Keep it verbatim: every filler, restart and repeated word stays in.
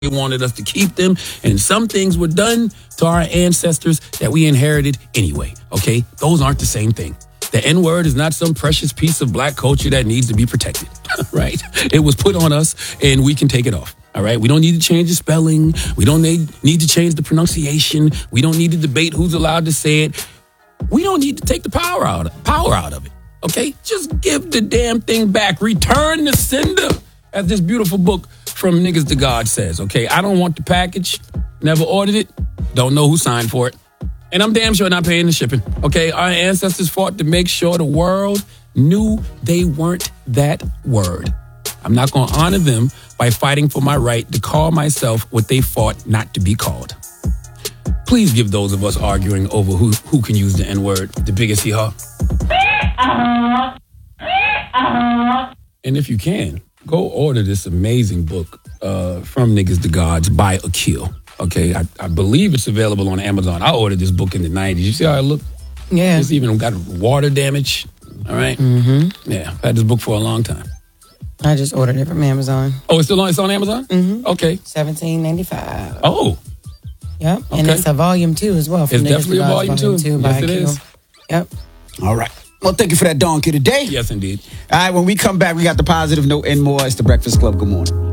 They wanted us to keep them, and some things were done to our ancestors that we inherited anyway, okay? Those aren't the same thing. The N-word is not some precious piece of black culture that needs to be protected, right? It was put on us, and we can take it off, all right? We don't need to change the spelling. We don't need, need to change the pronunciation. We don't need to debate who's allowed to say it. We don't need to take the power out of, power out of it, okay? Just give the damn thing back. Return the sender, as this beautiful book from Niggas to God says, okay? I don't want the package. Never ordered it. Don't know who signed for it. And I'm damn sure not paying the shipping, okay? Our ancestors fought to make sure the world knew they weren't that word. I'm not going to honor them by fighting for my right to call myself what they fought not to be called. Please give those of us arguing over who, who can use the N-word the biggest hee-haw. And if you can, go order this amazing book uh, from Niggas to Gods by Akil. Okay, I, I believe it's available on Amazon. I ordered this book in the nineties. You see how it looked? Yeah. It's even got water damage. All right? Mm-hmm. Yeah, I've had this book for a long time. I just ordered it from Amazon. Oh, it's still on, it's on Amazon? Mm-hmm. Okay. seventeen ninety-five. Oh. Yep. Okay. And it's a volume two as well. From It's Niggas definitely to a Gods, volume two. two Yes, by it Akil. is. Yep. All right. Well, thank you for that donkey today. Yes, indeed. All right, when we come back, we got the positive note and more. It's the Breakfast Club. Good morning.